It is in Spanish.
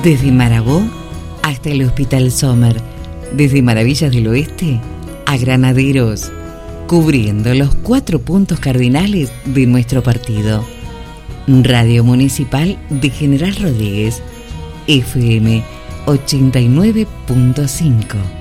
Desde Marabó hasta el Hospital Sommer, desde Maravillas del Oeste a Granaderos, cubriendo los 4 puntos cardinales de nuestro partido. Radio Municipal de General Rodríguez, FM 89.5.